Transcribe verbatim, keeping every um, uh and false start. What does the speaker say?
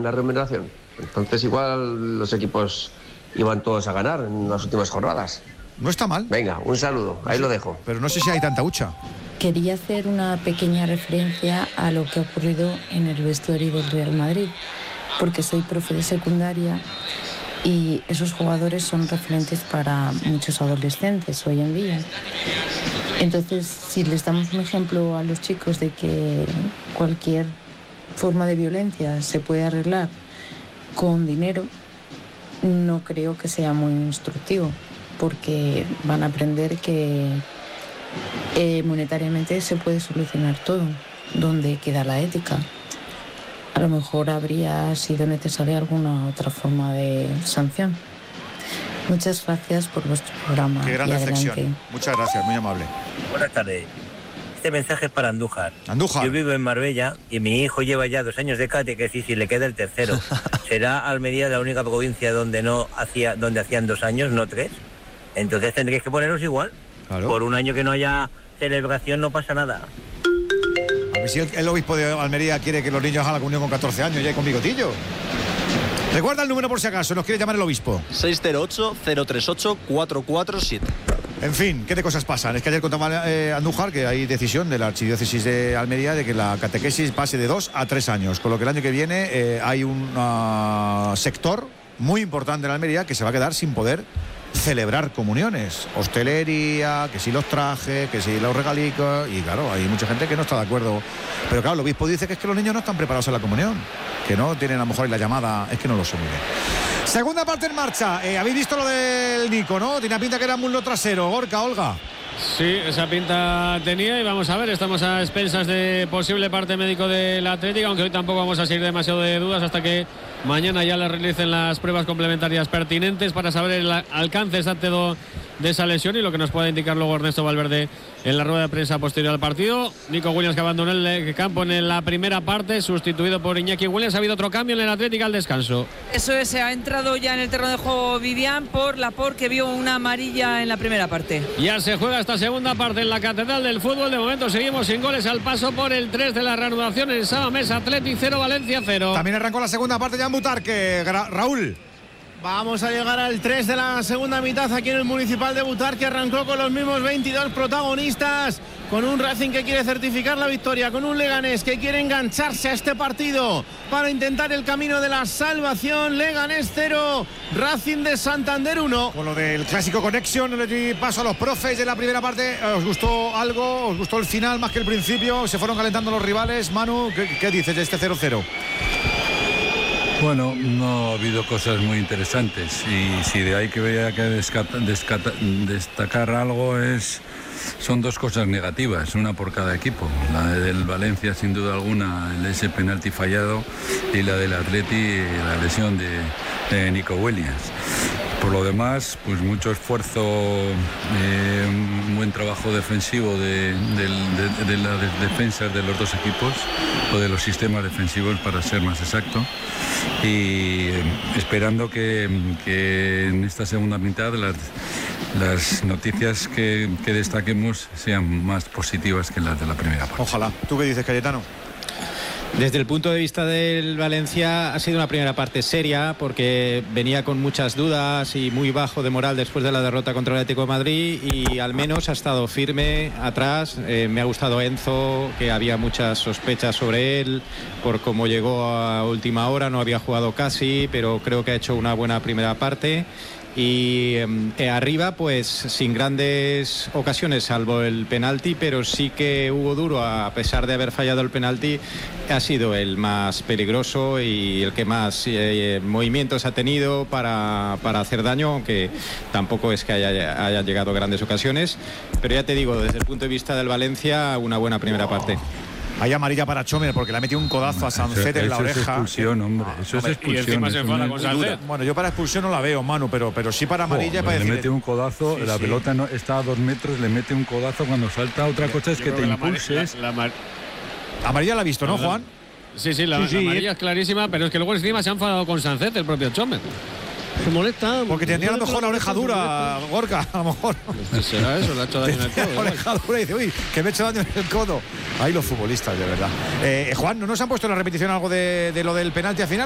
una remuneración. Entonces igual los equipos iban todos a ganar en las últimas jornadas. No está mal. Venga, un saludo, ahí lo dejo. Pero no sé si hay tanta hucha. Quería hacer una pequeña referencia a lo que ha ocurrido en el vestuario del Real Madrid, porque soy profe de secundaria y esos jugadores son referentes para muchos adolescentes hoy en día. Entonces, si les damos un ejemplo a los chicos de que cualquier forma de violencia se puede arreglar con dinero, no creo que sea muy instructivo, porque van a aprender que eh, monetariamente se puede solucionar todo. ¿Dónde queda la ética? A lo mejor habría sido necesaria alguna otra forma de sanción. Muchas gracias por vuestro programa. Qué gran reflexión. Muchas gracias, muy amable. Buenas tardes. Este mensaje es para Andújar. Andújar. Yo vivo en Marbella y mi hijo lleva ya dos años de catequesis y le queda el tercero. ¿Será Almería la única provincia donde no hacía, donde hacían dos años, no tres? Entonces tendréis que poneros igual. Claro. Por un año que no haya celebración no pasa nada. A ver si el, el obispo de Almería quiere que los niños hagan la comunión con catorce años ya y con bigotillo. Recuerda el número por si acaso, nos quiere llamar el obispo. seis cero ocho, cero tres ocho, cuatro cuatro siete. En fin, ¿qué de cosas pasan? Es que ayer contaba eh, Andújar que hay decisión de la Archidiócesis de Almería de que la catequesis pase de dos a tres años, con lo que el año que viene eh, hay un uh, sector muy importante en Almería que se va a quedar sin poder celebrar comuniones, hostelería, que si los trajes, que si los regalicos, y claro, hay mucha gente que no está de acuerdo, pero claro, el obispo dice que es que los niños no están preparados en la comunión, que no tienen a lo mejor la llamada, es que no lo sé muy bien. Segunda parte en marcha, eh, habéis visto lo del Nico, ¿no? Tiene pinta que era muslo trasero, Gorka, Olga. Sí, esa pinta tenía y vamos a ver, estamos a expensas de posible parte médico del Atlético, aunque hoy tampoco vamos a seguir demasiado de dudas hasta que mañana ya le realicen las pruebas complementarias pertinentes para saber el alcance exacto de esa lesión y lo que nos pueda indicar luego Ernesto Valverde en la rueda de prensa posterior al partido. Nico Williams, que abandonó el campo en la primera parte, sustituido por Iñaki Williams. Ha habido otro cambio en el Atlético al descanso. Eso es, ha entrado ya en el terreno de juego Vivian por Laporte, que vio una amarilla en la primera parte. Ya se juega esta segunda parte en la Catedral del Fútbol. De momento seguimos sin goles al paso por el tres de la reanudación en Samamés. Atlético cero, Valencia cero. También arrancó la segunda parte ya en Butarque, Raúl. Vamos a llegar al tres de la segunda mitad aquí en el Municipal de Butarque, que arrancó con los mismos veintidós protagonistas, con un Racing que quiere certificar la victoria, con un Leganés que quiere engancharse a este partido para intentar el camino de la salvación. Leganés cero, Racing de Santander uno. Con lo del clásico Conexión, le di paso a los profes de la primera parte. ¿Os gustó algo? ¿Os gustó el final más que el principio? ¿Se fueron calentando los rivales? Manu, ¿qué, qué dices de este cero cero? Bueno, no ha habido cosas muy interesantes y si de ahí que veía que descata, descata, destacar algo es son dos cosas negativas, una por cada equipo. La del Valencia, sin duda alguna, el ese penalti fallado, y la del Atleti, la lesión de, de Nico Williams. Por lo demás, pues mucho esfuerzo, eh, un buen trabajo defensivo de, de, de, de las defensas de los dos equipos, o de los sistemas defensivos para ser más exacto, y eh, esperando que, que en esta segunda mitad las, las noticias que, que destaquemos sean más positivas que las de la primera parte. Ojalá. ¿Tú qué dices, Cayetano? Desde el punto de vista del Valencia ha sido una primera parte seria porque venía con muchas dudas y muy bajo de moral después de la derrota contra el Atlético de Madrid, y al menos ha estado firme atrás. Eh, me ha gustado Enzo, que había muchas sospechas sobre él por cómo llegó a última hora, no había jugado casi, pero creo que ha hecho una buena primera parte. Y eh, arriba, pues sin grandes ocasiones, salvo el penalti, pero sí que Hugo Duro, a pesar de haber fallado el penalti, ha sido el más peligroso y el que más eh, movimientos ha tenido para, para hacer daño, aunque tampoco es que haya, haya llegado grandes ocasiones. Pero ya te digo, desde el punto de vista del Valencia, una buena primera parte. Hay amarilla para Chomer porque le ha metido un codazo a Sancet en la oreja. Eso es expulsión, hombre. Eso hombre, es expulsión. Y encima se enfada con Sancet. Bueno, yo para expulsión no la veo, Manu, pero, pero sí para amarilla. Oh, para le decir... mete un codazo, sí, la sí. pelota no, está a dos metros, le mete un codazo cuando salta. Otra cosa es que te impulses. La, la, la, amarilla la ha visto, ¿no, Juan? Sí, sí, la, sí, sí. la amarilla es clarísima, pero es que luego encima se ha enfadado con Sancet, el propio Chomer. Se molesta. Porque tendría a lo mejor la oreja dura, Gorka, a lo mejor. ¿Será eso? Le ha hecho daño en el codo. La oreja dura y dice, uy, que me he hecho daño en el codo. Ahí los futbolistas, de verdad. Eh, Juan, ¿no nos han puesto en la repetición algo de, de lo del penalti al final?